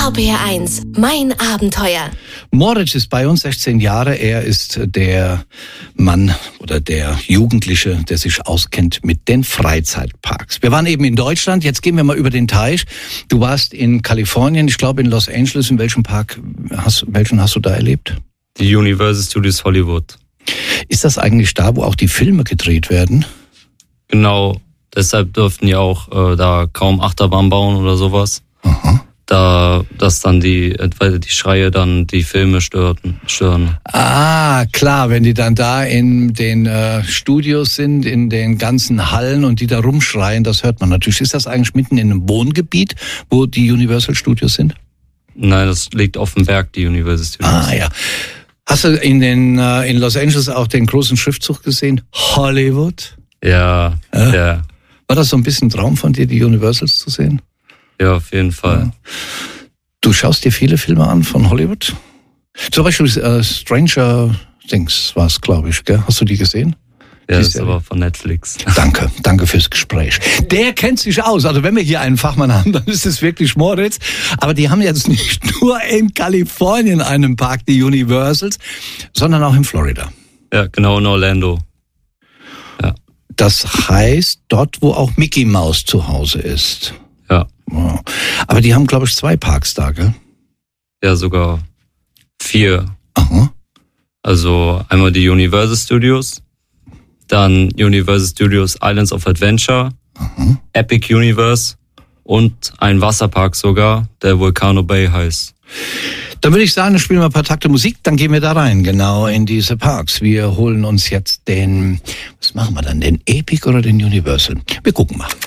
RPR1, mein Abenteuer. Moritz ist bei uns, 16 Jahre. Er ist der Mann oder der Jugendliche, der sich auskennt mit den Freizeitparks. Wir waren eben in Deutschland, jetzt gehen wir mal über den Teich. Du warst in Kalifornien, ich glaube in Los Angeles. In welchem Park, welchen hast du da erlebt? Die Universal Studios Hollywood. Ist das eigentlich da, wo auch die Filme gedreht werden? Genau, deshalb dürften die auch da kaum Achterbahn bauen oder sowas. Aha. Dass dann weil die Schreie dann die Filme stören. Ah, klar, wenn die dann da in den Studios sind, in den ganzen Hallen und die da rumschreien, das hört man natürlich. Ist das eigentlich mitten in einem Wohngebiet, wo die Universal Studios sind? Nein, das liegt auf dem Berg, die Universal Studios. Ah, ja. Hast du in Los Angeles auch den großen Schriftzug gesehen? Hollywood? Ja. War das so ein bisschen ein Traum von dir, die Universals zu sehen? Ja, auf jeden Fall. Ja. Du schaust dir viele Filme an von Hollywood? Zum Beispiel Stranger Things war es, glaube ich, gell? Hast du die gesehen? Ja, das ist aber von Netflix. Danke fürs Gespräch. Der kennt sich aus. Also wenn wir hier einen Fachmann haben, dann ist es wirklich Moritz. Aber die haben jetzt nicht nur in Kalifornien einen Park, die Universals, sondern auch in Florida. Ja, genau, in Orlando. Ja. Das heißt, dort, wo auch Mickey Mouse zu Hause ist. Ja. Wow. Aber die haben, glaube ich, 2 Parks da, gell? Ja, sogar 4. Aha. Also einmal die Universal Studios, dann Universal Studios Islands of Adventure, Epic Universe und ein Wasserpark sogar, der Volcano Bay heißt. Dann würde ich sagen, dann spielen wir ein paar Takte Musik, dann gehen wir da rein, genau in diese Parks. Wir holen uns jetzt was machen wir dann, den Epic oder den Universal? Wir gucken mal.